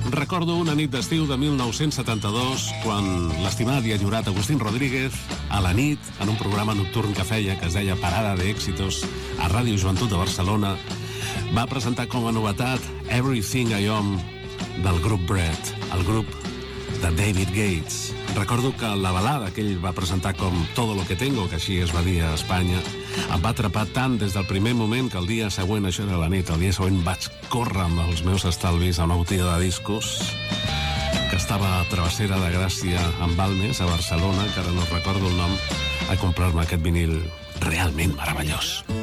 Recordo una nit d'estiu de 1972 quan l'estimat i enyorat Agustín Rodríguez, a la nit, en un programa nocturn que feia, que es deia Parada de Éxitos, a Ràdio Joventut de Barcelona, va presentar com a novetat Everything I Own del grup Bread, el grup de David Gates. Recordo que la balada que ell va presentar com Todo lo que tengo, que així es va dir a Espanya, em va atrapar tant des del primer moment que el dia següent, això era la nit, el dia següent vaig córrer amb els meus estalvis a una botiga de discos que estava a Travessera de Gràcia, en Balmes, a Barcelona, que ara no recordo el nom, a comprar-me aquest vinil realment meravellós.